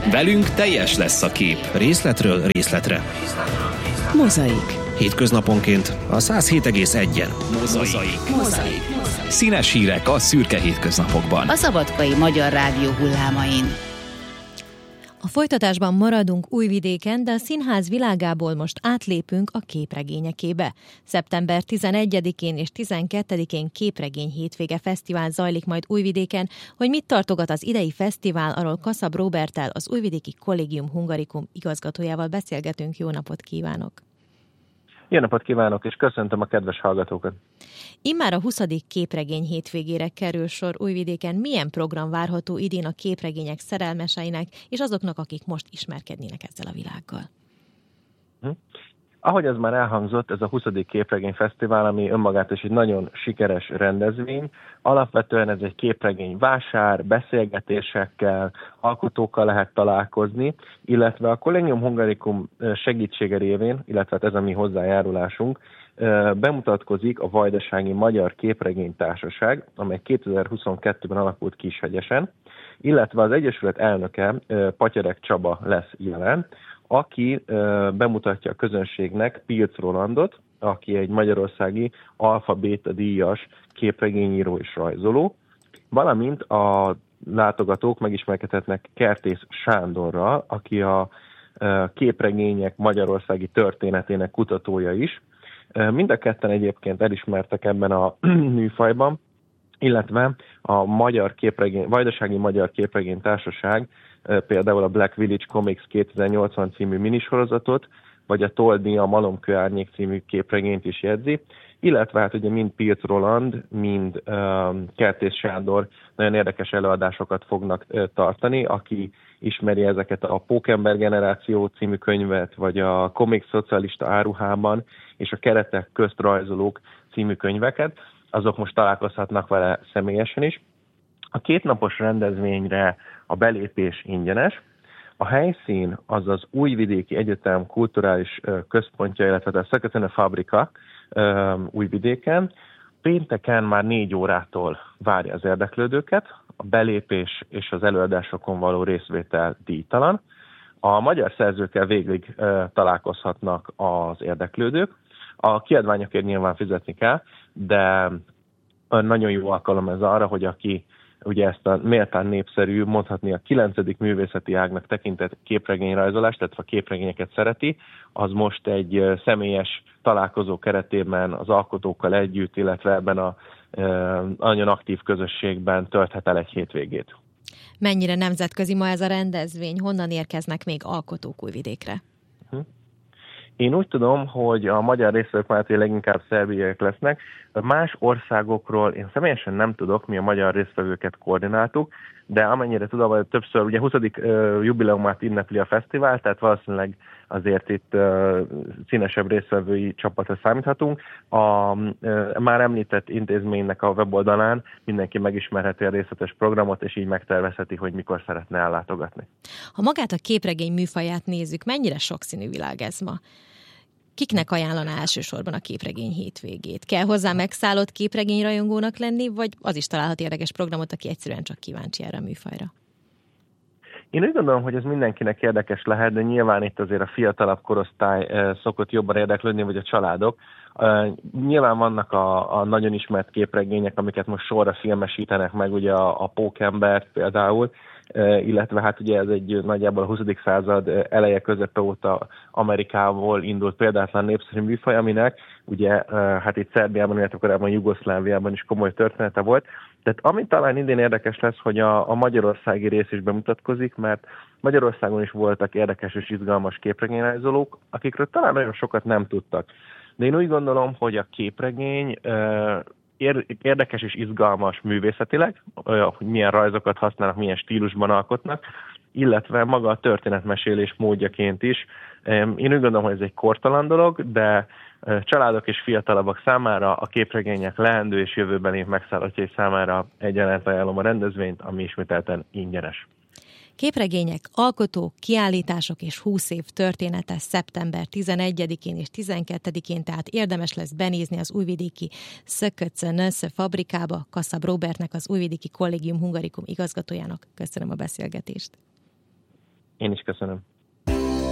Velünk teljes lesz a kép. Részletről részletre. Mozaik. Hétköznaponként a 107,1-en. Mozaik. Színes hírek a szürke hétköznapokban. A Szabadkai Magyar Rádió hullámain. A folytatásban maradunk Újvidéken, de a színház világából most átlépünk a képregényekébe. Szeptember 11-én és 12-én képregény hétvége fesztivál zajlik majd Újvidéken. Hogy mit tartogat az idei fesztivál, arról Kaszab Róberttel, az Újvidéki Collegium Hungaricum igazgatójával beszélgetünk. Jó napot kívánok! Jó napot kívánok, és köszöntöm a kedves hallgatókat! Immár a 20. képregény hétvégére kerül sor Újvidéken. Milyen program várható idén a képregények szerelmeseinek, és azoknak, akik most ismerkednének ezzel a világgal? Ahogy ez már elhangzott, ez a 20. képregény fesztivál, ami önmagát is egy nagyon sikeres rendezvény. Alapvetően ez egy képregény vásár, beszélgetésekkel, alkotókkal lehet találkozni, illetve a Collegium Hungaricum segítsége révén, illetve ez a mi hozzájárulásunk, bemutatkozik a Vajdasági Magyar Képregénytársaság, amely 2022-ben alakult Kishegyesen, illetve az Egyesület elnöke, Patyerek Csaba lesz jelen, aki bemutatja a közönségnek Pilc Rolandot, aki egy magyarországi alfa-béta díjas képregényíró és rajzoló, valamint a látogatók megismerkedhetnek Kertész Sándorral, aki a képregények magyarországi történetének kutatója is. Mind a ketten egyébként elismertek ebben a műfajban, illetve a Vajdasági Magyar Képregény Társaság például a Black Village Comics 2080 című minisorozatot, vagy a Toldi a Malomkő Árnyék című képregényt is jegyzi, illetve hát ugye mind Pilc Roland, mind Kertész Sándor nagyon érdekes előadásokat fognak tartani, aki ismeri ezeket a Pókember generáció című könyvet, vagy a Comics Szocialista Áruhában, és a Keretek közt rajzolók című könyveket, azok most találkozhatnak vele személyesen is. A kétnapos rendezvényre a belépés ingyenes. A helyszín az az Újvidéki Egyetem kulturális központja, illetve a Szekecene Fabrika Újvidéken. Pénteken már 4 órától várja az érdeklődőket. A belépés és az előadásokon való részvétel díjtalan. A magyar szerzőkkel végig találkozhatnak az érdeklődők. A kiadványokért nyilván fizetni kell, de nagyon jó alkalom ez arra, hogy aki ugye ezt a méltán népszerű, mondhatni a 9. művészeti ágnak tekintett képregényrajzolást, tehát a képregényeket szereti, az most egy személyes találkozó keretében az alkotókkal együtt, illetve ebben a nagyon aktív közösségben tölthet el egy hétvégét. Mennyire nemzetközi ma ez a rendezvény? Honnan érkeznek még alkotók Újvidékre? Én úgy tudom, hogy a magyar résztvevők már leginkább szerbiek lesznek. Más országokról én személyesen nem tudok, mi a magyar résztvevőket koordináltuk, de amennyire tudom, hogy többször, ugye 20. jubileumát ünnepli a fesztivál, tehát valószínűleg azért itt színesebb résztvevői csapatra számíthatunk. A már említett intézménynek a weboldalán mindenki megismerheti a részletes programot, és így megtervezheti, hogy mikor szeretne ellátogatni. Ha magát a képregény műfaját nézzük, mennyire sokszínű világ ez ma? Kiknek ajánlaná elsősorban a képregény hétvégét? Kell hozzá megszállott képregényrajongónak lenni, vagy az is találhat érdekes programot, aki egyszerűen csak kíváncsi erre a műfajra? Én úgy gondolom, hogy ez mindenkinek érdekes lehet, de nyilván itt azért a fiatalabb korosztály szokott jobban érdeklődni, vagy a családok. Nyilván vannak a nagyon ismert képregények, amiket most sorra filmesítenek meg, ugye a Pókembert például, illetve hát ugye ez egy nagyjából a 20. század eleje közepe óta Amerikából indult példátlan népszerű műfaj, aminek ugye hát itt Szerbiában, illetve korábban Jugoszláviában is komoly története volt. Tehát ami talán idén érdekes lesz, hogy a magyarországi rész is bemutatkozik, mert Magyarországon is voltak érdekes és izgalmas képregényrajzolók, akikről talán nagyon sokat nem tudtak. De én úgy gondolom, hogy a képregény érdekes és izgalmas művészetileg, hogy milyen rajzokat használnak, milyen stílusban alkotnak, illetve maga a történetmesélés módjaként is. Én úgy gondolom, hogy ez egy kortalan dolog, de családok és fiatalabbak számára, a képregények leendő és jövőbeli megszállottjai számára egyaránt ajánlom a rendezvényt, ami ismételten ingyenes. Képregények, alkotók, kiállítások és 20 év története szeptember 11-én és 12-én, tehát érdemes lesz benézni az újvidéki Szekecene Fabrikába. Kaszab Róbertnek, az Újvidéki Collegium Hungaricum igazgatójának köszönöm a beszélgetést. Én is köszönöm.